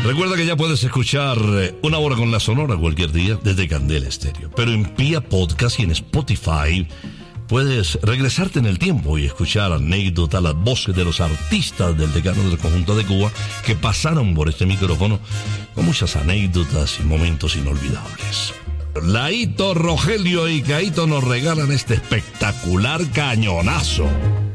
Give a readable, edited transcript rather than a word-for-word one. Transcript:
Recuerda que ya puedes escuchar Una Hora con la Sonora cualquier día desde Candela Estéreo. Pero en Pia Podcast y en Spotify puedes regresarte en el tiempo y escuchar anécdotas, las voces de los artistas del decano del conjunto de Cuba que pasaron por este micrófono con muchas anécdotas y momentos inolvidables. Laito, Rogelio y Caito nos regalan este espectacular cañonazo.